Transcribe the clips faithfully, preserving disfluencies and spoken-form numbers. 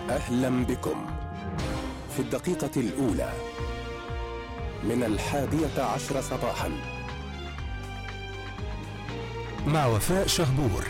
أهلا بكم في الدقيقة الأولى من الحادية عشر صباحا مع وفاء شهبور.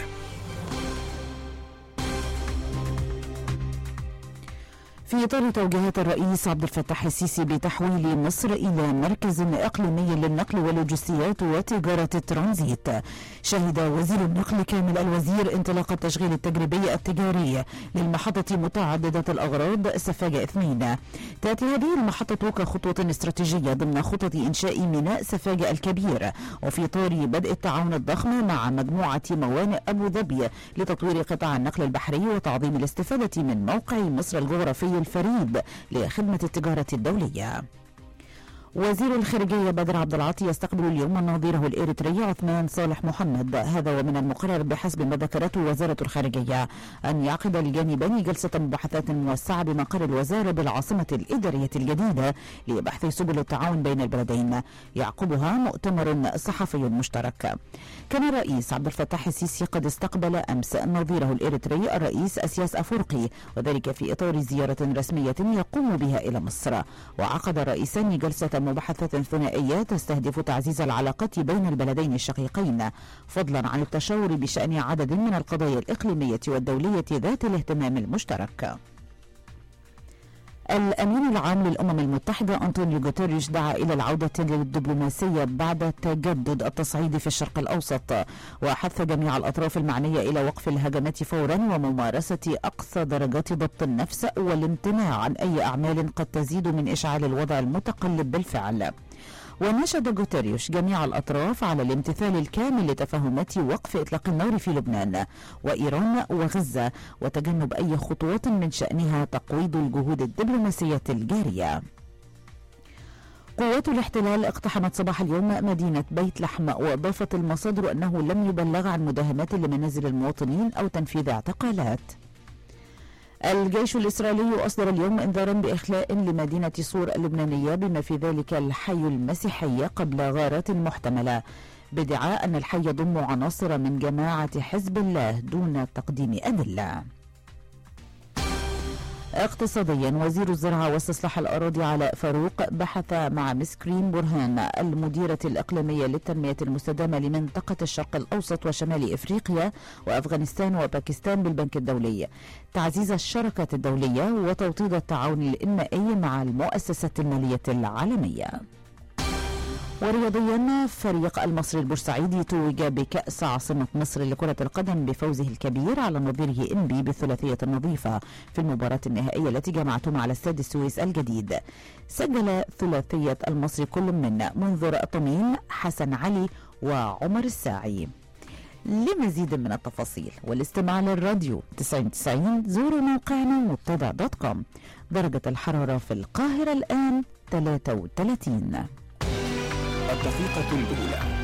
في إطار توجيهات الرئيس عبد الفتاح السيسي بتحويل مصر إلى مركز إقليمي للنقل واللوجستيات وتجارة الترانزيت، شهد وزير النقل كامل الوزير انطلاق التشغيل التجريبي التجاري للمحطة متعددة الأغراض سفاجة اثنين. تأتي هذه المحطة كخطوة استراتيجية ضمن خطط إنشاء ميناء سفاجة الكبير، وفي إطار بدء التعاون الضخم مع مجموعة موانئ أبو ظبي لتطوير قطاع النقل البحري وتعظيم الاستفادة من موقع مصر الجغرافي الفريد لخدمة التجارة الدولية. وزير الخارجية بدر عبد العاطي يستقبل اليوم نظيره الإريتري عثمان صالح محمد. هذا ومن المقرر بحسب ما ذكرته وزارة الخارجية أن يعقد الجانبان جلسة مباحثات موسعة بمقر الوزارة بالعاصمة الإدارية الجديدة لبحث سبل التعاون بين البلدين، يعقبها مؤتمر صحفي مشترك. كان الرئيس عبد الفتاح السيسي قد استقبل أمس نظيره الإريتري الرئيس أسياس أفورقي، وذلك في إطار زيارة رسمية يقوم بها إلى مصر. وعقد الرئيسان جلسة مباحثات ثنائية تستهدف تعزيز العلاقات بين البلدين الشقيقين، فضلا عن التشاور بشأن عدد من القضايا الإقليمية والدولية ذات الاهتمام المشترك. الأمين العام للأمم المتحدة أنطونيو غوتيريش دعا إلى العودة للدبلوماسية بعد تجدد التصعيد في الشرق الأوسط، وحث جميع الأطراف المعنية إلى وقف الهجمات فورا وممارسة أقصى درجات ضبط النفس والامتناع عن أي أعمال قد تزيد من إشعال الوضع المتقلب بالفعل. ونشد غوتيريوش جميع الأطراف على الامتثال الكامل لتفاهمات وقف إطلاق النار في لبنان وإيران وغزة، وتجنب أي خطوات من شأنها تقويض الجهود الدبلوماسية الجارية. قوات الاحتلال اقتحمت صباح اليوم مدينة بيت لحم، وأضافت المصادر أنه لم يبلغ عن مداهمات لمنازل المواطنين أو تنفيذ اعتقالات. الجيش الإسرائيلي أصدر اليوم إنذارا بإخلاء لمدينة صور اللبنانية بما في ذلك الحي المسيحي قبل غارات محتملة، بادعاء أن الحي يضم عناصر من جماعة حزب الله دون تقديم أدلة. اقتصاديا، وزير الزراعة واستصلاح الأراضي علاء فاروق بحث مع مسكرين برهان المديرة الإقليمية للتنمية المستدامة لمنطقة الشرق الأوسط وشمال إفريقيا وأفغانستان وباكستان بالبنك الدولي تعزيز الشراكة الدولية وتوطيد التعاون الإنمائي مع المؤسسات المالية العالمية. ورياضيا، فريق المصري البورسعيدي توج بكأس عاصمة مصر لكرة القدم بفوزه الكبير على نظيره إنبي بالثلاثية النظيفة في المباراة النهائية التي جمعتهم على استاد السويس الجديد. سجل ثلاثية المصري كل من منذر طمين، حسن علي، وعمر الساعي. لمزيد من التفاصيل والاستماع للراديو تسعين تسعين زوروا موقعنا مبتدأ دوت كوم. درجة الحرارة في القاهرة الآن ثلاثة وثلاثين. الدقيقة الأولى